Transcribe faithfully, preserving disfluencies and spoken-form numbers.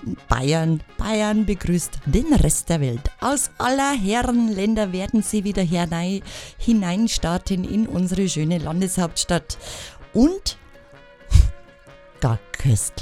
Bayern. Bayern begrüßt den Rest der Welt. Aus aller Herrenländer werden sie wieder hinein, hineinstarten in unsere schöne Landeshauptstadt. Und gar köstlich.